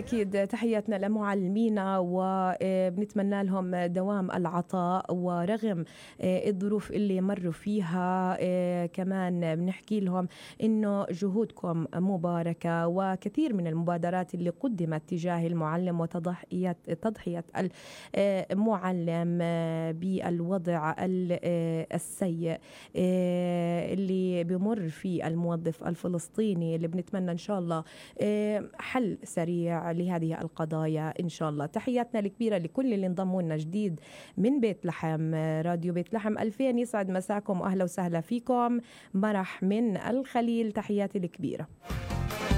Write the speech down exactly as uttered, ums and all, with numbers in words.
أكيد تحياتنا لمعلمينا وبنتمنى لهم دوام العطاء ورغم آه، الظروف اللي مروا فيها. آه، كمان بنحكي لهم إنه جهودكم مباركة، وكثير من المبادرات اللي قدمت تجاه المعلم وتضحية تضحية المعلم آه، بالوضع ال- آه، السيء آه، اللي بمر فيه الموظف الفلسطيني، اللي بنتمنى إن شاء الله آه، حل سريع لهذه القضايا إن شاء الله. تحياتنا الكبيرة لكل اللي انضموا لنا جديد من بيت لحم، آه، راديو بيت لحم ألفين. يسعد مساكم وأهلا وسهلا فيكم. مرح من الخليل، تحياتي الكبيرة.